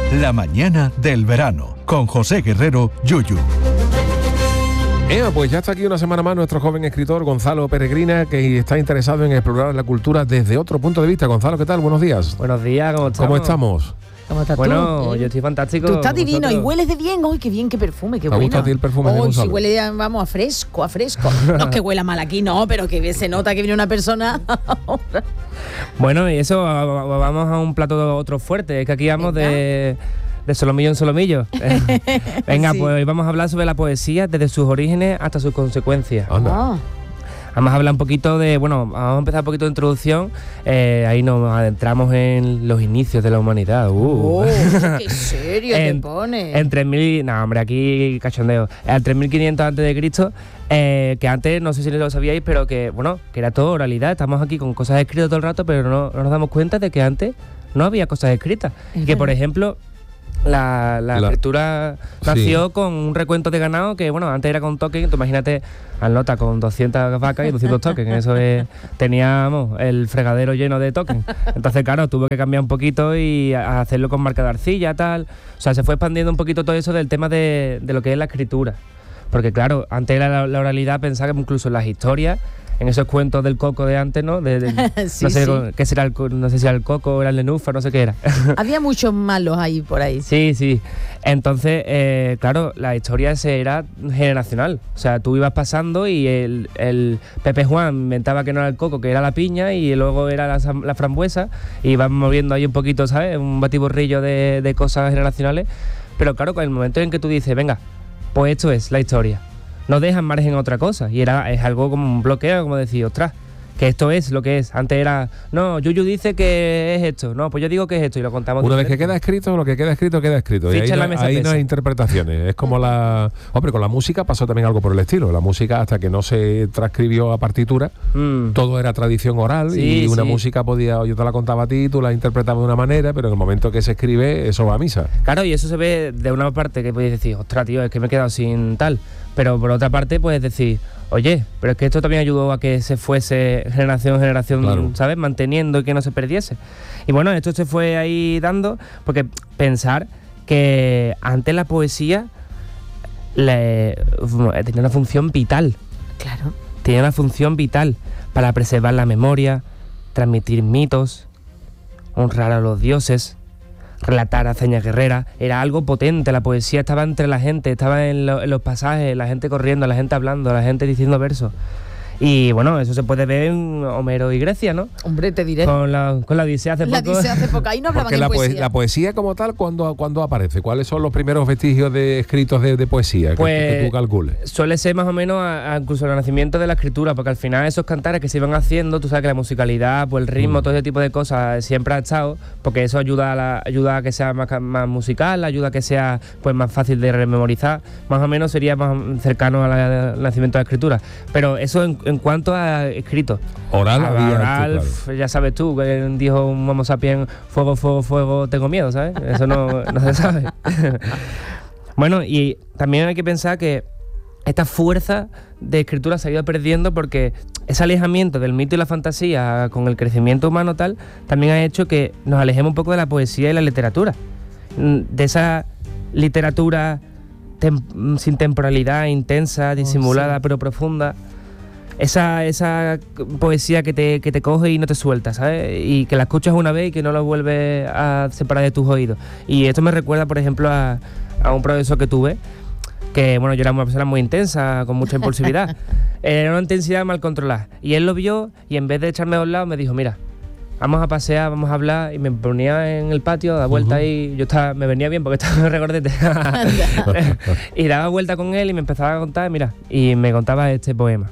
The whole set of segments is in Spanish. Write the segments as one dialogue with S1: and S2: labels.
S1: La mañana del verano, con José Guerrero, Yuyu.
S2: Pues ya está aquí una semana más nuestro joven escritor Gonzalo Peregrina, que está interesado en explorar la cultura desde otro punto de vista. Gonzalo, ¿qué tal? Buenos días.
S3: Buenos días, ¿cómo estamos?
S2: ¿Cómo estamos?
S4: ¿Cómo estás
S3: Bueno,
S4: tú?
S3: yo estoy fantástico.
S4: Tú estás divino
S3: ¿Vosotros?
S4: y hueles de bien. ¡Ay, qué bien, qué perfume, qué
S2: ¿Te
S4: bueno!
S2: gusta a ti el perfume de Gonzalo?
S4: Sí, huele, vamos, a fresco, a fresco. No es que huela mal aquí, no, pero que se nota que viene una persona.
S3: Bueno, y eso, vamos a un plato otro fuerte. Es que aquí vamos de solomillo en solomillo. Venga,
S4: Sí.
S3: pues hoy vamos a hablar sobre la poesía desde sus orígenes hasta sus consecuencias.
S2: Anda.
S4: Ah,
S3: Vamos a hablar un poquito vamos a empezar un poquito de introducción. Ahí nos adentramos en los inicios de la humanidad.
S4: oh, qué serio te pones.
S3: En 3000, no hombre, aquí cachondeo. En 3500 a.C., que antes, no sé si lo sabíais, pero que era todo oralidad. Estamos aquí con cosas escritas todo el rato, pero no nos damos cuenta de que antes no había cosas escritas.
S4: Es
S3: Que, por
S4: verdad.
S3: ejemplo, la escritura nació con un recuento de ganado que, antes era con token. Tú imagínate al nota con 200 vacas y 200 tokens. Eso es, teníamos el fregadero lleno de tokens. Entonces, claro, tuvo que cambiar un poquito y hacerlo con marca de arcilla, tal. O sea, se fue expandiendo un poquito todo eso del tema de lo que es la escritura. Porque, claro, antes era la oralidad, pensaba que incluso en las historias, en esos cuentos del coco de antes, ¿no?
S4: Sí,
S3: no sé
S4: sí.
S3: qué será, no sé si era el coco o era el nenúfar, no sé qué era.
S4: Había muchos malos ahí por ahí.
S3: Sí. Entonces, claro, la historia era generacional. O sea, tú ibas pasando y el Pepe Juan inventaba que no era el coco, que era la piña, y luego era la frambuesa, y ibas moviendo ahí un poquito, ¿sabes? Un batiburrillo de cosas generacionales. Pero claro, con el momento en que tú dices, venga, pues esto es la historia, no dejan margen a otra cosa. Y es algo como un bloqueo, como decir, ostras, que esto es lo que es. Antes era, no, Yuyu dice que es esto, no, pues yo digo que es esto y lo contamos.
S2: Una vez que
S3: diferente.
S2: queda escrito, lo que queda escrito, queda escrito. Y
S3: Ficha en la mesa
S2: ahí no
S3: pesa.
S2: hay interpretaciones. Es como Hombre, con la música pasó también algo por el estilo. La música, hasta que no se transcribió a partitura, todo era tradición oral,
S3: Sí,
S2: y una
S3: sí.
S2: música yo te la contaba a ti, tú la interpretabas de una manera, pero en el momento que se escribe, eso va a misa.
S3: Claro, y eso se ve de una parte que puedes decir, ostras, tío, es que me he quedado sin tal. Pero por otra parte puedes decir, oye, pero es que esto también ayudó a que se fuese generación en generación,
S2: Claro.
S3: ¿sabes? Manteniendo y que no se perdiese. Y bueno, esto se fue ahí dando, porque pensar que antes la poesía tenía una función vital.
S4: Claro.
S3: Tenía una función vital para preservar la memoria, transmitir mitos, honrar a los dioses, relatar hazañas guerreras. Era algo potente, la poesía estaba entre la gente, estaba en los pasajes, la gente corriendo, la gente hablando, la gente diciendo versos. Y bueno, eso se puede ver en Homero y Grecia, ¿no?
S4: Hombre, te diré.
S3: Con la Odisea hace
S4: La
S3: poco.
S4: dice hace poco. Ahí no hablaban
S2: Porque
S4: de
S2: la
S4: poesía.
S2: poesía como tal, ¿cuándo aparece? ¿Cuáles son los primeros vestigios de escritos de poesía que tú calcules?
S3: Suele ser más o menos incluso el nacimiento de la escritura, porque al final esos cantares que se iban haciendo, tú sabes que la musicalidad, pues el ritmo, todo ese tipo de cosas siempre ha estado, porque eso ayuda a que sea más musical, ayuda a que sea pues más fácil de rememorizar, más o menos sería más cercano al nacimiento de la escritura. Pero eso en cuanto a escrito.
S2: Oral había,
S3: Oral,
S2: claro.
S3: ya sabes tú, que dijo un Homo sapiens, fuego, fuego, fuego, tengo miedo, ¿sabes? Eso no se sabe. Bueno, y también hay que pensar que esta fuerza de escritura se ha ido perdiendo porque ese alejamiento del mito y la fantasía con el crecimiento humano tal, también ha hecho que nos alejemos un poco de la poesía y la literatura. De esa literatura sin temporalidad, intensa, disimulada,
S4: sí.
S3: pero profunda. Esa poesía que te coge y no te suelta, ¿sabes? Y que la escuchas una vez y que no la vuelves a separar de tus oídos. Y esto me recuerda, por ejemplo, a un profesor que tuve, que, bueno, yo era una persona muy intensa, con mucha impulsividad. Era una intensidad mal controlada. Y él lo vio y en vez de echarme a un lado me dijo, mira, vamos a pasear, vamos a hablar. Y me ponía en el patio, da vuelta y me venía bien porque estaba regordete. Y daba vuelta con él y me empezaba a contar, mira, y me contaba este poema.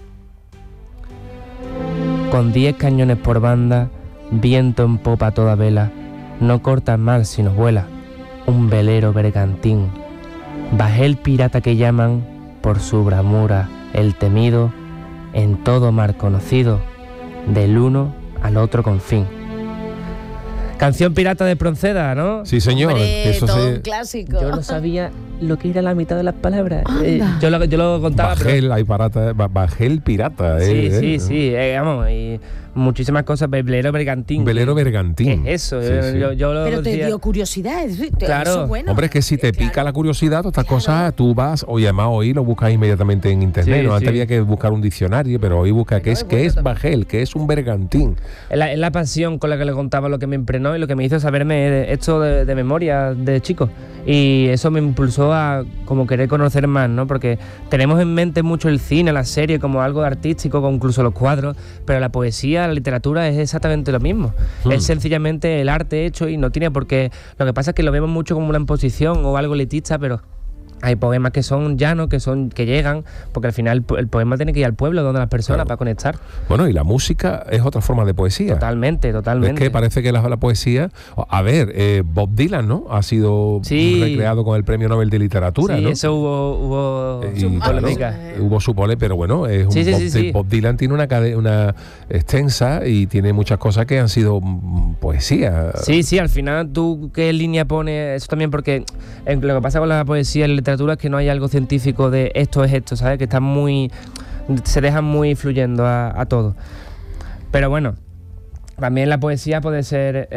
S3: Con 10 cañones por banda, viento en popa a toda vela, no corta el mar sino vuela, un velero bergantín. Bajé el pirata que llaman, por su bramura, el temido, en todo mar conocido, del uno al otro confín. Canción pirata de Espronceda, ¿no?
S2: Sí, señor.
S4: Hombre,
S2: Eso
S4: todo
S2: se...
S4: un clásico.
S3: Yo no sabía lo que era la mitad de las palabras.
S4: Anda.
S3: Yo lo contaba, pero...
S2: Bajé el pirata,
S3: Sí, vamos, y muchísimas cosas. Velero bergantín.
S2: Velero bergantín.
S3: ¿Qué es eso?
S2: Sí.
S3: Yo lo
S4: Pero te
S3: decía-
S4: dio curiosidad.
S3: Claro.
S4: Eso es bueno.
S2: Hombre, es que si te pica la curiosidad, todas estas cosas, tú vas, oye, además hoy lo buscas inmediatamente en internet,
S3: Sí,
S2: ¿no? Antes
S3: sí.
S2: había que buscar un diccionario, pero hoy busca qué es bajel, qué es un bergantín.
S3: Es la pasión con la que le contaba lo que me impregnó y lo que me hizo saberme esto de memoria de chico. Y eso me impulsó a como querer conocer más, ¿no? Porque tenemos en mente mucho el cine, la serie, como algo artístico, incluso los cuadros, pero la poesía, la literatura es exactamente lo mismo. Es sencillamente el arte hecho y no tiene por qué... Lo que pasa es que lo vemos mucho como una imposición o algo elitista, pero... Hay poemas que son llanos, que llegan, porque al final el poema tiene que ir al pueblo, donde las personas,
S2: Claro.
S3: para conectar.
S2: Bueno, y la música es otra forma de poesía.
S3: Totalmente.
S2: Es que parece que la poesía... A ver, Bob Dylan, ¿no? Ha sido
S3: Sí.
S2: recreado con el Premio Nobel de Literatura,
S3: Sí,
S2: ¿no?
S3: eso hubo
S2: Y,
S3: polémica.
S2: claro, hubo su pole, pero bueno, es un
S3: Sí, sí, sí.
S2: Bob Dylan tiene una extensa y tiene muchas cosas que han sido poesía.
S3: Sí, al final tú qué línea pones, eso también porque lo que pasa con la poesía y la literatura es que no hay algo científico de esto es esto, ¿sabes? Que están se dejan muy fluyendo a todo. Pero bueno, también la poesía puede ser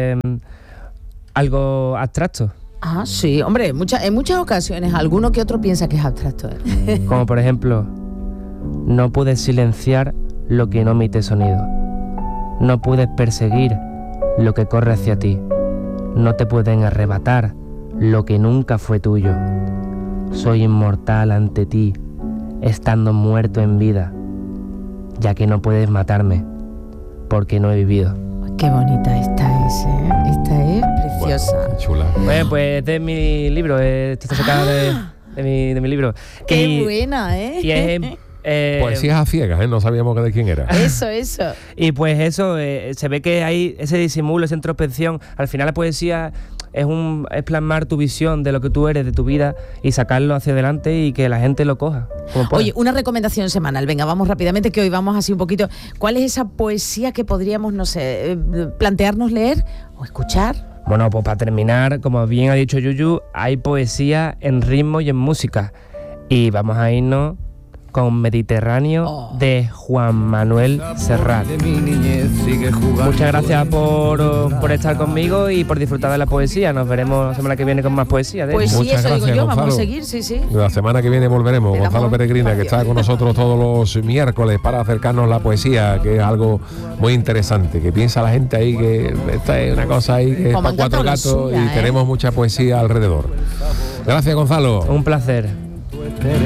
S3: algo abstracto.
S4: Ah, sí, hombre, en muchas ocasiones alguno que otro piensa que es abstracto.
S3: Como por ejemplo, no puedes silenciar lo que no emite sonido. No puedes perseguir lo que corre hacia ti. No te pueden arrebatar lo que nunca fue tuyo. Soy inmortal ante ti, estando muerto en vida, ya que no puedes matarme, porque no he vivido.
S4: Qué bonita esta es, ¿eh? Esta es preciosa.
S2: Bueno, qué chula.
S3: Bueno, pues este es mi libro, esta está sacada de mi libro.
S4: Qué
S3: Y-
S4: buena, ¿eh?
S3: Y es,
S2: Poesías a ciegas, ¿eh? No sabíamos de quién era.
S4: Eso.
S3: Y pues eso, se ve que hay ese disimulo, esa introspección. Al final la poesía es plasmar tu visión de lo que tú eres, de tu vida, y sacarlo hacia adelante y que la gente lo coja. Como pueda.
S4: Oye, una recomendación semanal. Venga, vamos rápidamente, que hoy vamos así un poquito. ¿Cuál es esa poesía que podríamos, no sé, plantearnos leer o escuchar?
S3: Bueno, pues para terminar, como bien ha dicho Yuyu, hay poesía en ritmo y en música. Y vamos a irnos con Mediterráneo de Juan Manuel Serrat. Muchas gracias por estar conmigo y por disfrutar de la poesía. Nos veremos la semana que viene con más poesía.
S4: Pues sí,
S2: Muchas
S4: eso digo
S2: gracias,
S4: yo, vamos a
S2: Gonzalo.
S4: seguir, sí.
S2: La semana que viene volveremos.
S4: Le damos
S2: Gonzalo Peregrina, que
S4: espacio.
S2: está con nosotros todos los miércoles para acercarnos la poesía, que es algo muy interesante. Que piensa la gente ahí que esta es una cosa ahí que es
S4: Como
S2: para
S4: encanta
S2: cuatro
S4: la
S2: gatos
S4: suya,
S2: y
S4: ¿eh?
S2: tenemos mucha poesía alrededor. Gracias, Gonzalo.
S3: Un placer.